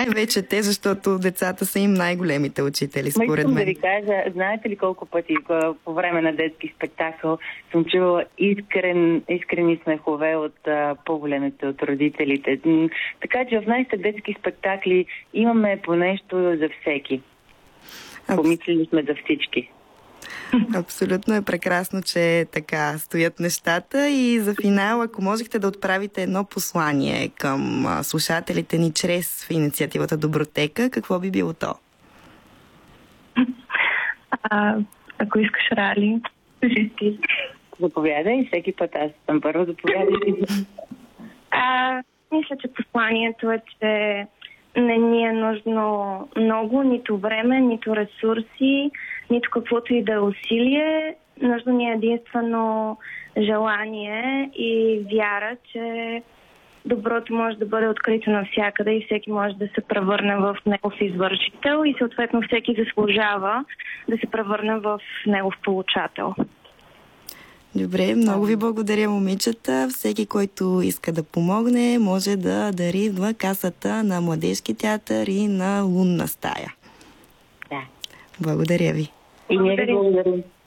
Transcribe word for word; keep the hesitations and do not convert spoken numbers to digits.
Най-вече те, защото децата са им най-големите учители, според мен. Да ви кажа, знаете ли колко пъти по време на детски спектакъл съм чувала искрен, искрени смехове от а, по-големите, от родителите. Така че в нашите детски спектакли имаме по нещо за всеки. Помислили сме за всички. Абсолютно е прекрасно, че така стоят нещата. И за финал, ако можехте да отправите едно послание към слушателите ни чрез инициативата Добротека, какво би било то? А, ако искаш, Рали, кажи ти. Заповядай, всеки път аз съм първо, заповядай. А, мисля, че посланието е, че не ни е нужно много, нито време, нито ресурси, нито каквото и да е усилие. Нужно ни е единствено желание и вяра, че доброто може да бъде открито навсякъде и всеки може да се превърне в негов извършител и съответно всеки заслужава да се превърне в негов получател. Добре, много ви благодаря, момичета. Всеки, който иска да помогне, може да дари в касата на Младежки театър и на Лунна стая. Да. Благодаря ви. И ние ви благодарим.